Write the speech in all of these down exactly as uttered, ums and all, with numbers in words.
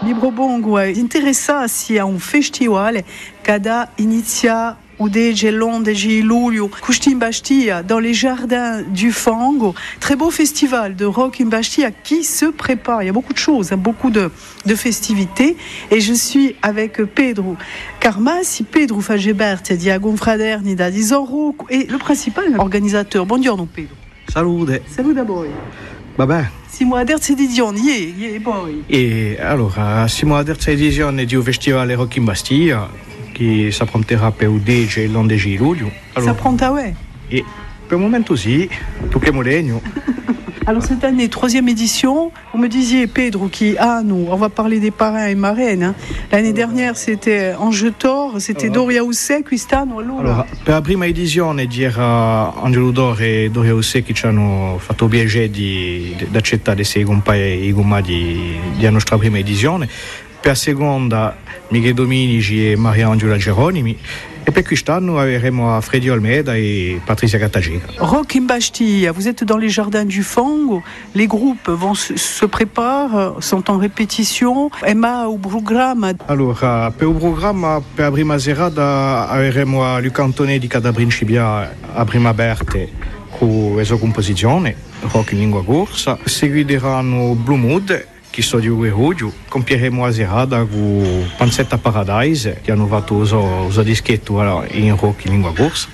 Libro Bongo interessarsi a un festival cada inizia o dece l'ondici luglio in Bastia dans les jardins du Fango. Très beau festival de rock in Bastia qui se prépare. Il y a beaucoup de choses, hein, beaucoup de, de festivités. Et je suis avec Pedro Carmassi, Pedro Fagebert di Agonfraderni da di Zorro et le principal organisateur. Buongiorno Pedro. Salute. Salut d'abord. Vabbè. Siamo alla terza edizione, yeah, yeah, poi. E allora, siamo alla terza edizione di un festival Rock in Bastia che si affronterà per il dieci e l'undici luglio. Allora, ça prend ouais. Et per il momento sì, tocchiamo legno. Alors cette année, troisième édition, vous me disiez Pedro qui, ah nous, on va parler des parrains et marraines. Hein. L'année dernière c'était Angetor, c'était allora, Doria Usse, quest'anno allora. Allora, per la prima edizione c'era Angelo Dor e Doria Usse che ci hanno fatto piacere di, di accettare sei compagni i gomma di, di nostra prima edizione. Per la seconda Michele Dominici e Maria Angela Geronimi. Et puis quest'anno avremo Freddy Olmeda et Patricia Gattagiga. Rock in Bastia, vous êtes dans les jardins du Fango, les groupes vont se, se préparent, sont en répétition. Emma au programme. Allora, per il programma per la prima serata avremo Luca Antonè di Cadabrincibia a prima Berte con la sua composizione, rock in lingua corsa. Seguiranno Blue Mood, che so di Uerudio, compieremo la serata con Panzetta Paradise, che hanno fatto uso dischetto in rock in lingua corsa,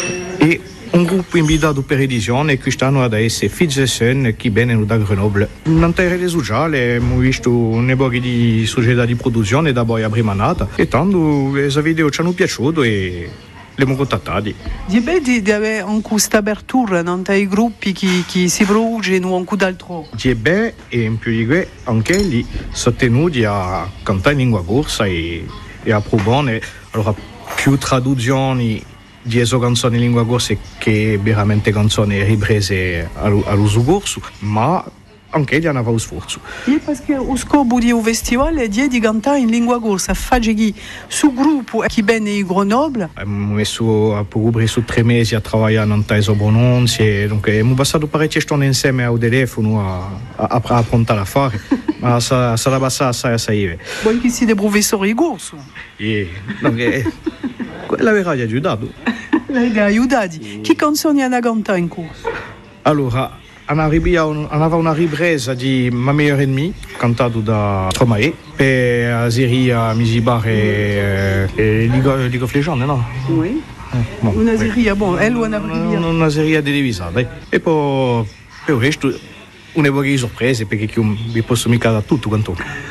e un gruppo invitato per edizione quest'anno ad essere Fitz e Son, che vengono da Grenoble. In rete sociale abbiamo visto un po' di società di produzione da poi a prima nata, e tanto questi video ci hanno piaciuto e li abbiamo contattati. È bello di avere anche questa apertura nei gruppi che, che si producono anche d'altro. È bello e in più di questo anche lì sono tenuti a cantare in lingua corsa e, e a provare allora, più traduzioni di queste canzoni in lingua corsa che veramente canzoni riprese all'uso corso, ma anche lì hanno fatto sforzo. Sì, perché lo scopo di un festival è di cantare in lingua corsa, fare che su gruppo che viene di Grenoble. Abbiamo messo a rubrare su tre mesi a lavorare in tante pronunce, dunque abbiamo passato parecchie giorni insieme al telefono a, a, a approntare a fare, ma sarà passata assai assai. Voi che siete professori di corso? Sì, dunque quella verrà aiutato. L'avete aiutati. Che canzoni hanno cantato in corso? Allora, aveva una ripresa di Ma meilleure ennemie, cantato da Stromae, per la serie Misibar e, e League, League of Legends, no? Oui. Eh, bon, una oui. serie, bon, elle una una, una serie televisiva, e poi per il resto un'epoca di sorprese, perché non vi posso mica da tutto quanto.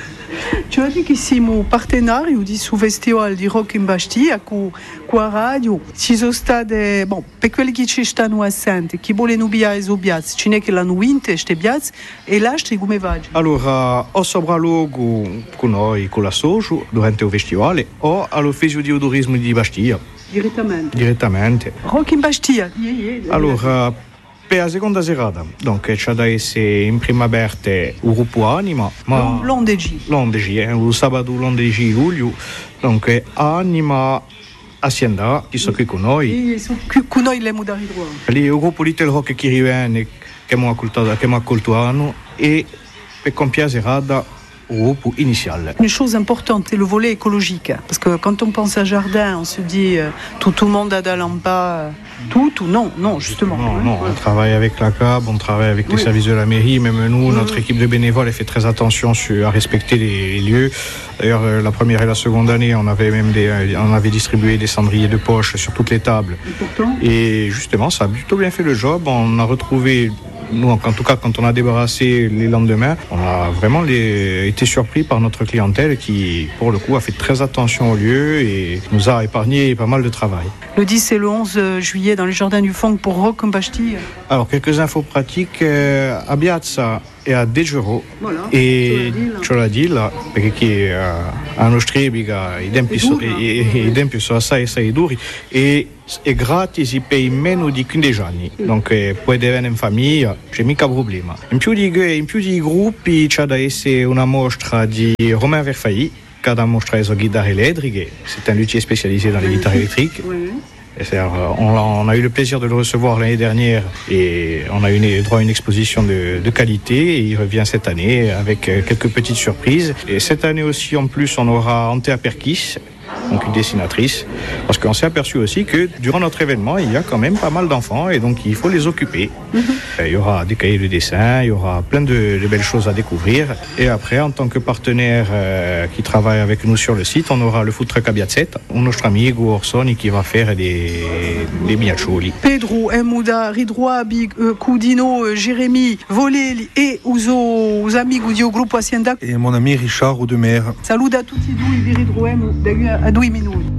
Tu as dit che siamo partenari di su festival di Rock in Bastia con la radio. Ci sono state, bon, per quelli che ci stanno assenti, chi vogliono biare i piazzi, ce n'è che l'hanno vinto queste piazze e l'altro come va? Allora, o sopralluogo con noi, con la Socio, durante il festival, o all'ufficio di odorismo di Bastia. Direttamente? Direttamente. Rock in Bastia? Yeah, yeah. Allora, per la seconda serata, donc c'è da essere in prima aperta il gruppo Anima, ma l'undici. L'undici, eh, il sabato l'undici luglio, donc Anima Azienda, che sono qui con noi. E sono qui con noi le modalità. Lì il gruppo Little Rock che riviene, che abbiamo accolto anno, e per compiere la serata au groupe initial. Une chose importante, c'est le volet écologique. Parce que quand on pense à jardin, on se dit euh, tout, tout le monde a des lampes, euh, tout ou non, non, justement. Non, hein, non, ouais. On travaille avec la C A B, on travaille avec les oui. services de la mairie, même nous, oui. Notre équipe de bénévoles, elle fait très attention sur, à respecter les, les lieux. D'ailleurs, euh, la première et la seconde année, on avait même des, euh, on avait distribué des cendriers de poche sur toutes les tables. Et pourtant ? Et justement, ça a plutôt bien fait le job. On a retrouvé... Nous, en tout cas, quand on a débarrassé les lendemains, on a vraiment les, été surpris par notre clientèle qui, pour le coup, a fait très attention au lieu et nous a épargné pas mal de travail. Le dix et le onze juillet dans les jardins du Fango pour Rock in Bastia. Alors, quelques infos pratiques euh, à Piazza e a Degero voilà. E Cioladilla, perché uh, a Nostrebiga i tempi sono assai assai duri e è gratis per meno di quindici anni, donc eh, puoi venire in famiglia, c'è mica problema. In più di, in più di gruppi c'è da essere una mostra di Romain Verfailly, che ha da mostrare le chitarre elettriche, c'est un luthier spécialisé dans les guitares électriques. Oui. On a, on a eu le plaisir de le recevoir l'année dernière et on a eu droit à une exposition de, de qualité et il revient cette année avec quelques petites surprises. Et cette année aussi, en plus, on aura Antea Perkis, donc une dessinatrice, parce qu'on s'est aperçu aussi que durant notre événement, il y a quand même pas mal d'enfants et donc il faut les occuper. Mm-hmm. Il y aura des cahiers de dessin, il y aura plein de, de belles choses à découvrir. Et après, en tant que partenaire euh, qui travaille avec nous sur le site, on aura le food truck Abiazet, un nostro amigo Orsoni qui va faire des, des mignaccioli. Pedro, Emuda, Ridroa, Big, euh, Cudino, Jérémy, Volé et os amigos du groupe Hacienda. Et mon ami Richard Audemer. Salut à tutti due, Ridroem, a due minuti.